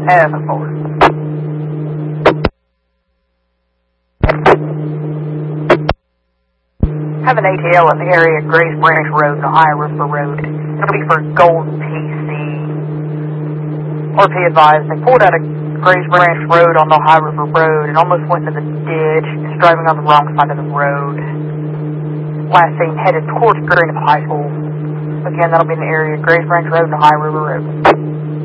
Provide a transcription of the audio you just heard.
F4. Have an ATL in the area of Grays Branch Road and Ohio River Road. It'll be for Gold PC. RP advised they pulled out of Grays Branch Road on the Ohio River Road and almost went into the ditch. It's driving on the wrong side of the road. Last seen headed towards Green High School. Again, that'll be in the area of Grays Branch Road and Ohio River Road.